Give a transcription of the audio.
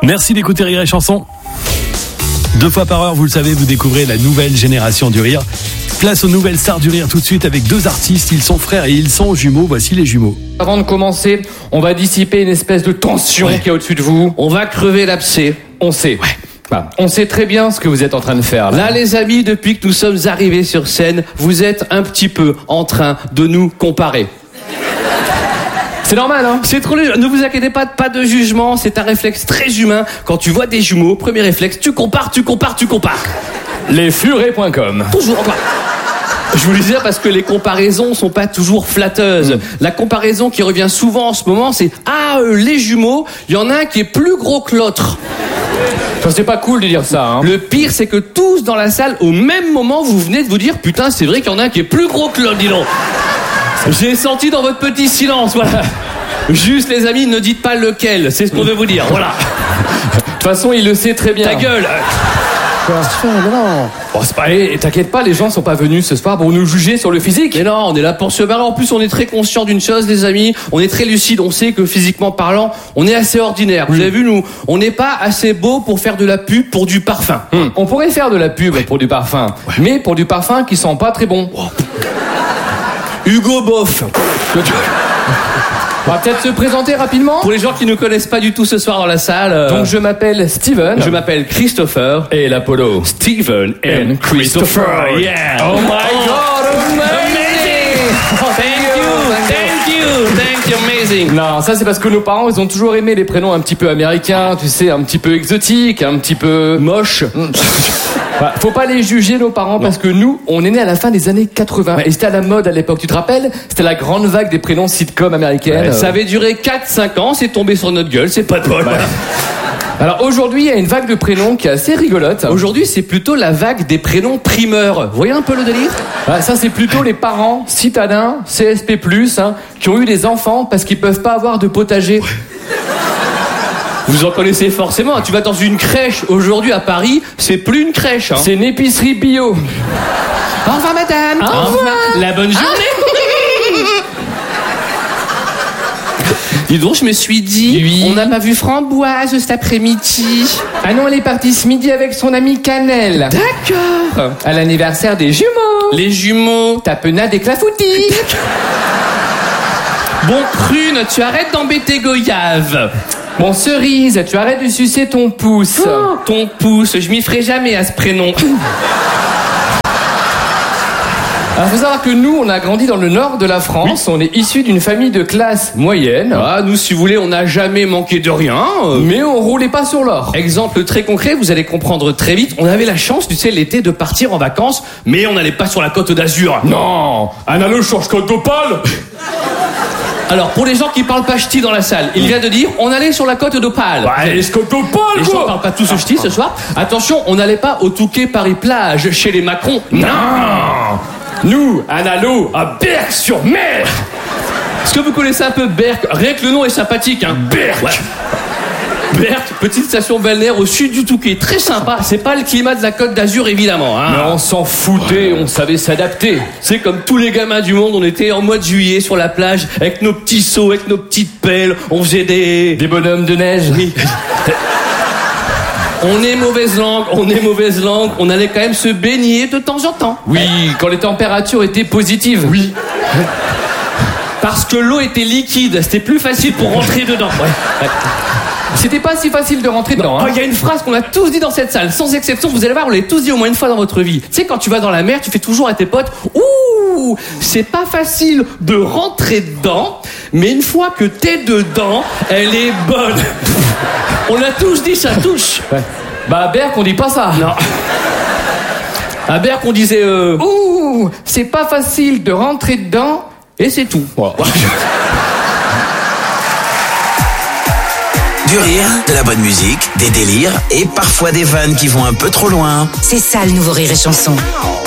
Merci d'écouter Rire et Chanson. 2 fois par heure, vous le savez, vous découvrez la nouvelle génération du rire. Place aux nouvelles stars du rire tout de suite avec 2 artistes. Ils sont frères et ils sont jumeaux. Voici les jumeaux. Avant de commencer, on va dissiper une espèce de tension qui est au-dessus de vous. On va crever l'abcès. On sait. Enfin, on sait très bien ce que vous êtes en train de faire. Là, les amis, depuis que nous sommes arrivés sur scène, vous êtes un petit peu en train de nous comparer. C'est normal, hein. C'est trop léger. Ne vous inquiétez pas de jugement. C'est un réflexe très humain. Quand tu vois des jumeaux, premier réflexe, tu compares. Lesfurets.com. Toujours encore. Je vous le disais parce que les comparaisons sont pas toujours flatteuses. La comparaison qui revient souvent en ce moment, c'est les jumeaux, il y en a un qui est plus gros que l'autre. Ça, c'est pas cool de dire ça, hein. Le pire, c'est que tous dans la salle, au même moment, vous venez de vous dire putain, c'est vrai qu'il y en a un qui est plus gros que l'autre, dis donc. J'ai senti dans votre petit silence, voilà. Juste les amis, ne dites pas lequel, c'est ce qu'on veut vous dire, voilà. De toute façon, il le sait très bien. Ta gueule. Non. Bon, c'est pas, t'inquiète pas, les gens sont pas venus ce soir pour nous juger sur le physique. Mais non, on est là pour se barrer. En plus, on est très conscient d'une chose, les amis. On est très lucide. On sait que physiquement parlant, on est assez ordinaire. Vous avez vu, nous, on n'est pas assez beau pour faire de la pub pour du parfum. On pourrait faire de la pub pour du parfum, mais pour du parfum qui sent pas très bon. Hugo Boss. On va peut-être se présenter rapidement. Pour les gens qui ne connaissent pas du tout ce soir dans la salle. Donc je m'appelle Steven. Je m'appelle Christopher. Et l'Apollo. Steven and Christopher. Yeah. Oh my God, amazing. Thank you, amazing. Non, ça c'est parce que nos parents, ils ont toujours aimé les prénoms un petit peu américains, tu sais, un petit peu exotiques, un petit peu moche. Faut pas les juger, nos parents, parce que nous, on est nés à la fin des années 80. Et c'était à la mode à l'époque, tu te rappelles? C'était la grande vague des prénoms sitcom américaines. Ça avait duré 4-5 ans, c'est tombé sur notre gueule, c'est pas de bol. Alors aujourd'hui, il y a une vague de prénoms qui est assez rigolote. Aujourd'hui, c'est plutôt la vague des prénoms primeurs. Vous voyez un peu le délire? Ça, c'est plutôt les parents citadins, CSP+, qui ont eu des enfants parce qu'ils peuvent pas avoir de potager. Vous en connaissez forcément. Tu vas dans une crèche aujourd'hui à Paris, c'est plus une crèche. C'est une épicerie bio. Au revoir, madame. Au revoir. La bonne journée. Dis donc, je me suis dit, oui. On n'a pas vu Framboise cet après-midi. Ah non, elle est partie ce midi avec son ami Cannelle. D'accord. À l'anniversaire des jumeaux. Les jumeaux. Tapenade et clafoutis. Bon, Prune, tu arrêtes d'embêter Goyave. Bon, Cerise, tu arrêtes de sucer ton pouce. Oh, ton pouce, je m'y ferai jamais à ce prénom. Alors, faut savoir que nous, on a grandi dans le nord de la France. Oui. On est issus d'une famille de classe moyenne. Nous, si vous voulez, on n'a jamais manqué de rien. Mais on roulait pas sur l'or. Exemple très concret, vous allez comprendre très vite. On avait la chance, tu sais, l'été de partir en vacances, mais on n'allait pas sur la côte d'Azur. Non, Analo change côte d'Opale. Alors, pour les gens qui parlent pas ch'ti dans la salle, il vient de dire, on allait sur la côte d'Opale. Ouais, les côte d'Opale, quoi. Les gens parlent pas tous au ch'ti ce soir. Attention, on n'allait pas au Touquet Paris-Plage chez les Macron. Non. Nous, Analo, à Berck-sur-Mer. Est-ce que vous connaissez un peu Berck? Rien que le nom est sympathique, hein. Berck. Ouais. Berck, petite station balnéaire au sud du Touquet. Très sympa. C'est pas le climat de la Côte d'Azur, évidemment, hein. Mais on s'en foutait, on savait s'adapter. C'est comme tous les gamins du monde, on était en mois de juillet sur la plage, avec nos petits seaux, avec nos petites pelles. On faisait des bonhommes de neige. Oui. On est mauvaise langue, on allait quand même se baigner de temps en temps. Oui, quand les températures étaient positives. Oui. Parce que l'eau était liquide, c'était plus facile pour rentrer dedans. Ouais. C'était pas si facile de rentrer dedans. Il y a une phrase qu'on a tous dit dans cette salle, sans exception, vous allez voir, on l'a tous dit au moins une fois dans votre vie. Tu sais, quand tu vas dans la mer, tu fais toujours à tes potes, ouh, c'est pas facile de rentrer dedans, mais une fois que t'es dedans, elle est bonne. On l'a tous dit, ça touche. Ouais. Bah à Berck, on dit pas ça. Non. À Berck, on disait ouh, c'est pas facile de rentrer dedans, et c'est tout. Voilà. Du rire, de la bonne musique, des délires et parfois des vannes qui vont un peu trop loin. C'est ça le nouveau Rire et Chanson.